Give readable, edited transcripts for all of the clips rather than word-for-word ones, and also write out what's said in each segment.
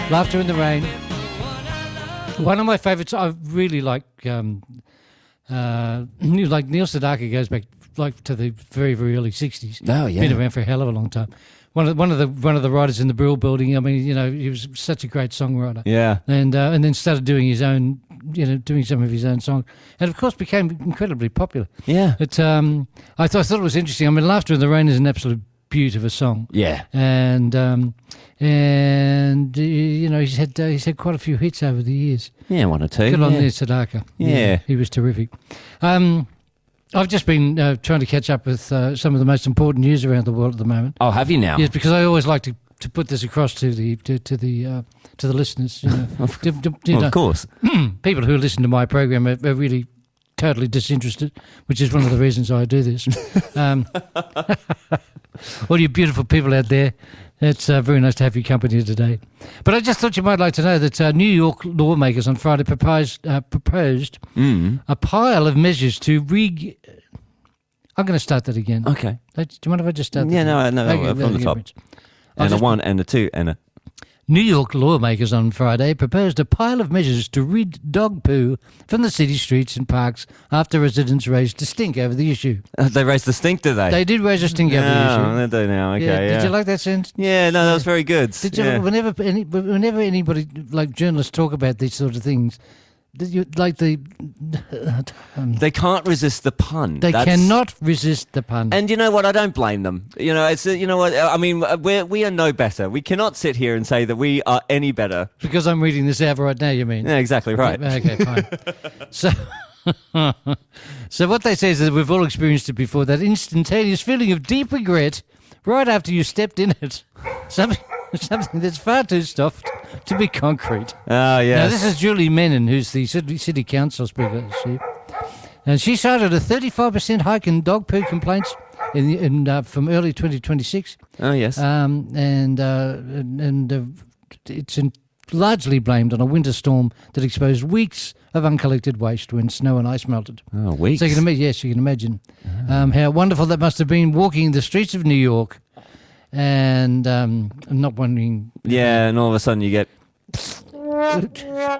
Laughter in the Rain. One of my favourites. I really like. Neil Sedaka goes back like to the very, very early '60s. Oh yeah, been around for a hell of a long time. One of the writers in the Brill Building. I mean, he was such a great songwriter. Yeah, and then started doing his own, doing some of his own songs, and of course became incredibly popular. Yeah, but I thought it was interesting. I mean, Laughter in the Rain is an absolute beaut of a song. Yeah, and he's had quite a few hits over the years. Yeah, one or two. Good on there, Sedaka. Yeah, he was terrific. I've just been trying to catch up with some of the most important news around the world at the moment. Oh, have you now? Yes, because I always like to put this across to the listeners. Of course, people who listen to my program are really totally disinterested, which is one of the reasons I do this. All you beautiful people out there, it's very nice to have your company today. But I just thought you might like to know that New York lawmakers on Friday proposed a pile of measures to I'm going to start that again. Okay. Do you mind if I just start that? Yeah, no, okay, from the top. And a one, and a two, and a... New York lawmakers on Friday proposed a pile of measures to rid dog poo from the city streets and parks after residents raised a stink over the issue. They raised the stink, did they? They did raise a stink over the issue. Oh, they do now. Okay, yeah. Did you like that sentence? Yeah, no, that was very good. Did you? Whenever anybody, like journalists, talk about these sort of things, they can't resist the pun. They cannot resist the pun. And you know what? I don't blame them. It's what I mean. We are no better. We cannot sit here and say that we are any better because I'm reading this out right now. You mean? Yeah, exactly right. Okay, fine. So what they say is that we've all experienced it before. That instantaneous feeling of deep regret right after you stepped in it. Something that's far too soft to be concrete. Oh, yes. Now, this is Julie Menon, who's the city council speaker. And she cited a 35% hike in dog poo complaints from early 2026. Oh, yes. It's largely blamed on a winter storm that exposed weeks of uncollected waste when snow and ice melted. Oh, weeks? So you can imagine how wonderful that must have been walking the streets of New York. And I'm not wondering... Yeah, and all of a sudden you get... Isn't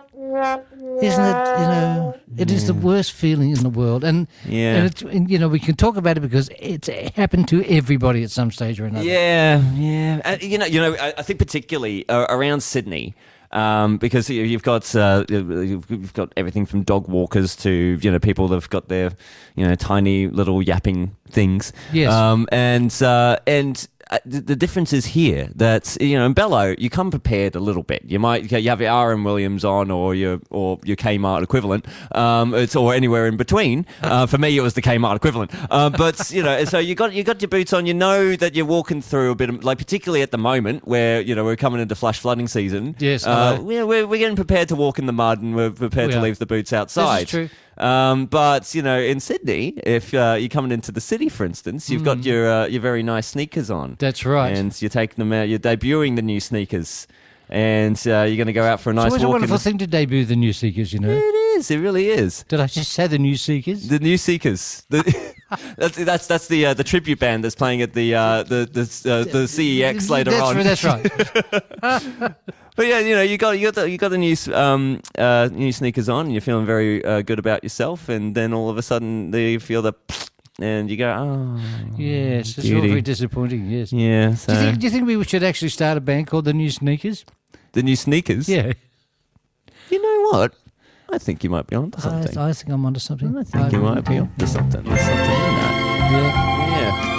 it, it is the worst feeling in the world. And, and we can talk about it because it's happened to everybody at some stage or another. Yeah. And, I think particularly around Sydney... because you've got everything from dog walkers to people that've got their tiny little yapping things. Yes. And the difference is here that in Bello you come prepared a little bit. You have your R.M. Williams on or your Kmart equivalent, or anywhere in between. For me, it was the Kmart equivalent. But so you got your boots on. You know that you're walking through a bit of, like, particularly at the moment where we're coming into flash flooding season. Yes, we're getting prepared to walk in the mud and we're prepared to leave the boots outside. This is true. But in Sydney, if you're coming into the city, for instance, you've got your very nice sneakers on. That's right. And you're taking them out. You're debuting the new sneakers, and you're going to go out for a nice walk. It's a wonderful thing to debut the new Seekers. It is. It really is. Did I just say the new Seekers? The new Seekers. That's the tribute band that's playing at the CEX later on. That's right. But yeah, you got the new sneakers on, and you're feeling very good about yourself, and then all of a sudden you feel the, and you go, oh, yes, it's beauty. all very disappointing. Yes, yeah. So. Do you think we should actually start a band called the New Sneakers? The New Sneakers? Yeah. You know what? I think you might be onto something. I think I'm onto something. I think you might be onto something. There's something in that. Yeah. Yeah.